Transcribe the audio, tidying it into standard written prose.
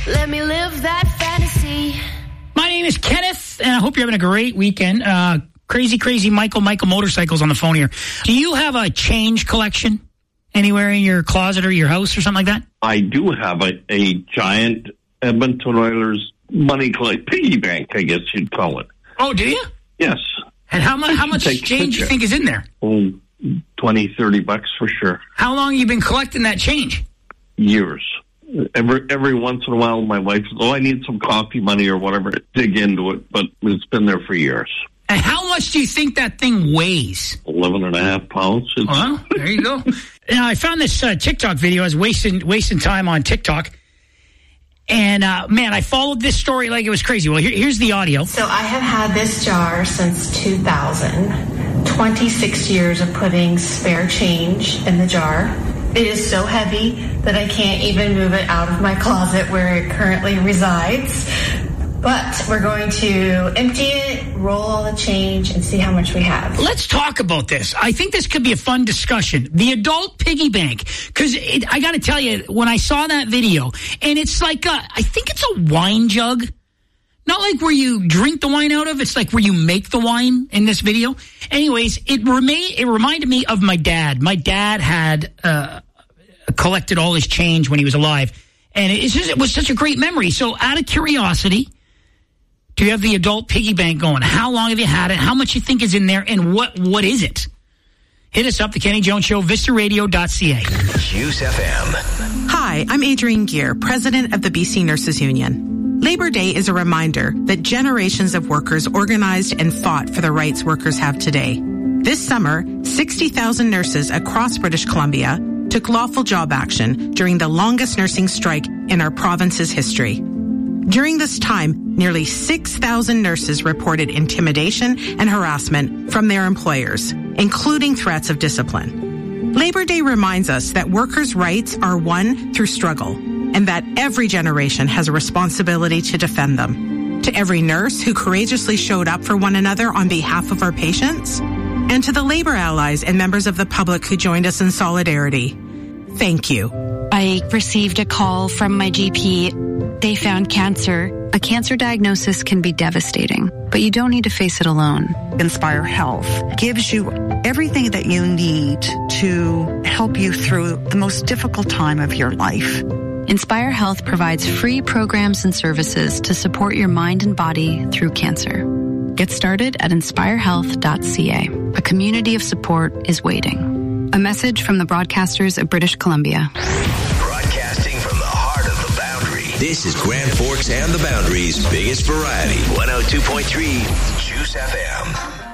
Let me live that fantasy. My name is Kenneth, and I hope you're having a great weekend. Crazy Michael Motorcycles on the phone here. Do you have a change collection anywhere in your closet or your house or something like that? I do have a giant Edmonton Oilers money collect piggy bank, I guess you'd call it. Oh, do you? Yes. And how much change do you think is in there? Oh, $20-$30 for sure. How long have you been collecting that change? Years. Every once in a while, my wife says, I need some coffee money or whatever, dig into it, but it's been there for years. And how much do you think that thing weighs? 11.5 pounds. Well, there you go. Now, I found this TikTok video. I was wasting time on TikTok. And, man, I followed this story like it was crazy. Well, here's the audio. So I have had this jar since 2000. 26 years of putting spare change in the jar. It is so heavy that I can't even move it out of my closet where it currently resides. But we're going to empty it, roll all the change, and see how much we have. Let's talk about this. I think this could be a fun discussion. The adult piggy bank. Because I got to tell you, when I saw that video, and it's like, I think it's a wine jug. Not like where you drink the wine out of. It's like where you make the wine in this video. Anyways, it reminded me of my dad. My dad had collected all his change when he was alive. And it was such a great memory. So out of curiosity, do you have the adult piggy bank going? How long have you had it? How much you think is in there? And what is it? Hit us up, The Kenny Jones Show, vistaradio.ca. Juice FM. Hi, I'm Adrienne Gear, president of the BC Nurses Union. Labor Day is a reminder that generations of workers organized and fought for the rights workers have today. This summer, 60,000 nurses across British Columbia took lawful job action during the longest nursing strike in our province's history. During this time, nearly 6,000 nurses reported intimidation and harassment from their employers, including threats of discipline. Labor Day reminds us that workers' rights are won through struggle, and that every generation has a responsibility to defend them. To every nurse who courageously showed up for one another on behalf of our patients, and to the labor allies and members of the public who joined us in solidarity, thank you. I received a call from my GP. They found cancer. A cancer diagnosis can be devastating, but you don't need to face it alone. Inspire Health gives you everything that you need to help you through the most difficult time of your life. Inspire Health provides free programs and services to support your mind and body through cancer. Get started at inspirehealth.ca. A community of support is waiting. A message from the broadcasters of British Columbia. Broadcasting from the heart of the Boundary. This is Grand Forks and the Boundary's biggest variety. 102.3 Juice FM.